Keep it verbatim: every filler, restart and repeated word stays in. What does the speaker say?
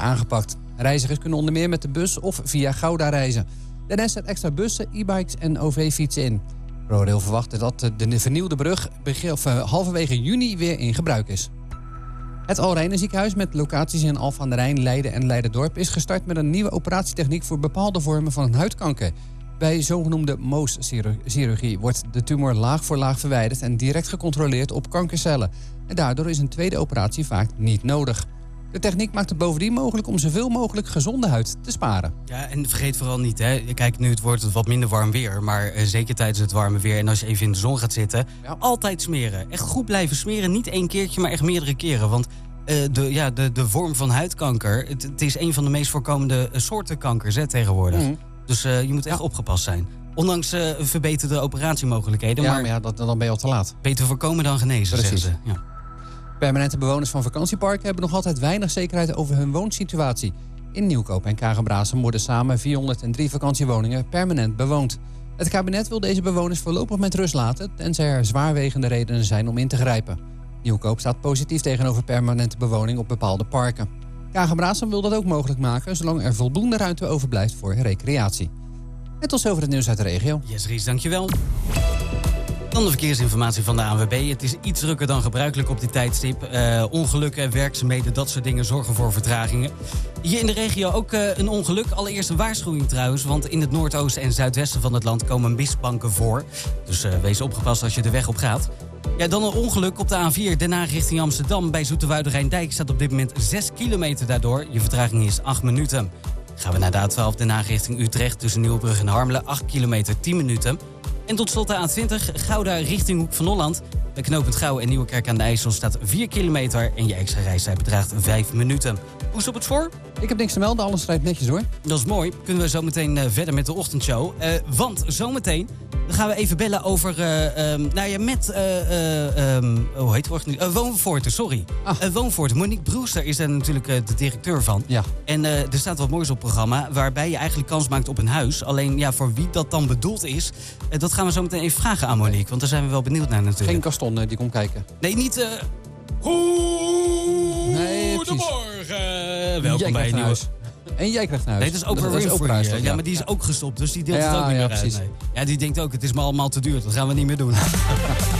aangepakt. Reizigers kunnen onder meer met de bus of via Gouda reizen. Daarnaast zijn extra bussen, e-bikes en O V-fietsen in. ProRail verwacht dat de vernieuwde brug halverwege juni weer in gebruik is. Het Alrijnen ziekenhuis met locaties in Alphen aan den Rijn, Leiden en Leiderdorp is gestart met een nieuwe operatietechniek voor bepaalde vormen van huidkanker. Bij zogenoemde M O O S-chirurgie wordt de tumor laag voor laag verwijderd en direct gecontroleerd op kankercellen. En daardoor is een tweede operatie vaak niet nodig. De techniek maakt het bovendien mogelijk om zoveel mogelijk gezonde huid te sparen. Ja, en vergeet vooral niet, hè. Kijk, nu het wordt wat minder warm weer, maar uh, zeker tijdens het warme weer en als je even in de zon gaat zitten, ja. altijd smeren. Echt goed blijven smeren, niet één keertje, maar echt meerdere keren. Want uh, de, ja, de, de vorm van huidkanker, het, het is een van de meest voorkomende soorten kankers hè, tegenwoordig. Mm. Dus uh, je moet echt ja. opgepast zijn. Ondanks uh, verbeterde operatiemogelijkheden. Ja, maar, maar ja, dat, dan ben je al te laat. Beter voorkomen dan genezen, Precies. zeggen ze. Ja. Permanente bewoners van vakantieparken hebben nog altijd weinig zekerheid over hun woonsituatie. In Nieuwkoop en Kagenbraassem worden samen vierhonderddrie vakantiewoningen permanent bewoond. Het kabinet wil deze bewoners voorlopig met rust laten, tenzij er zwaarwegende redenen zijn om in te grijpen. Nieuwkoop staat positief tegenover permanente bewoning op bepaalde parken. Kagenbraassem wil dat ook mogelijk maken, zolang er voldoende ruimte overblijft voor recreatie. En tot zover het nieuws uit de regio. Yes, Ries, dankjewel. Dan de verkeersinformatie van de A N W B. Het is iets drukker dan gebruikelijk op dit tijdstip. Uh, ongelukken, werkzaamheden, dat soort dingen zorgen voor vertragingen. Hier in de regio ook uh, een ongeluk. Allereerst een waarschuwing trouwens, want in het noordoosten en zuidwesten van het land komen mistbanken voor. Dus uh, wees opgepast als je de weg op gaat. Ja, dan een ongeluk op de A vier, Den Haag richting Amsterdam. Bij Zoeterwoude Rijndijk staat op dit moment zes kilometer daardoor. Je vertraging is acht minuten. Gaan we naar de A twaalf, Den Haag richting Utrecht. Tussen Nieuwebrug en Harmelen, acht kilometer, tien minuten. En tot slot de A twintig, Gouda richting Hoek van Holland. Bij knooppunt Gouw en Nieuwekerk aan de IJssel staat vier kilometer... en je extra reistijd bedraagt vijf minuten. Hoe is op het spoor? Ik heb niks te melden, alles rijdt netjes hoor. Dat is mooi. Kunnen we zo meteen uh, verder met de ochtendshow. Uh, want zometeen gaan we even bellen over... Uh, um, nou ja, met... Uh, uh, um, hoe heet het nu? Uh, Woonvoorten, sorry. Ah. Uh, Woonvoorten. Monique Broester is daar natuurlijk uh, de directeur van. Ja. En uh, er staat wat moois op het programma... waarbij je eigenlijk kans maakt op een huis. Alleen ja, voor wie dat dan bedoeld is... Uh, dat gaan we zo meteen even vragen aan Monique. Want daar zijn we wel benieuwd naar natuurlijk. Geen Gaston uh, die komt kijken. Nee, niet... Uh... Goedemorgen! Welkom bij een nieuwe... Huis. En jij krijgt naar huis. Nee, dat is Oprah Winfrey. Ja, ja, maar die is ook gestopt, dus die deelt ja, het ook niet ja, meer uit. Nee. Ja, die denkt ook, het is me allemaal te duur. Dat gaan we niet meer doen.